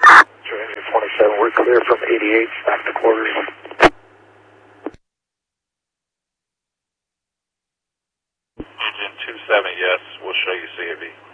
Engine 27, we're clear from 88, back to quarters. Engine 27, yes, we'll show you CAV.